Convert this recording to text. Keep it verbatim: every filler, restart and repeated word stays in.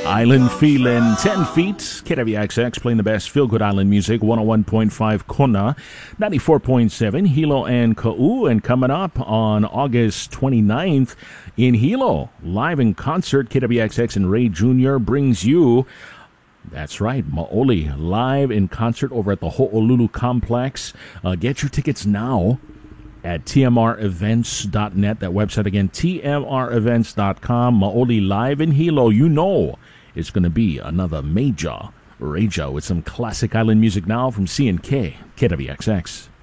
Island Feelin', ten feet, K W X X playing the best feel-good island music, one oh one point five Kona, ninety-four point seven Hilo and Ka'u, and coming up on August twenty-ninth in Hilo, live in concert, K W X X and Ray Junior brings you, that's right, Maoli, live in concert over at the Ho'olulu Complex. Uh, get your tickets now at T M R events dot net. That website again, T M R events dot com. Maoli live in Hilo. You know it's going to be another major rager with some classic island music now from C and K, K W X X.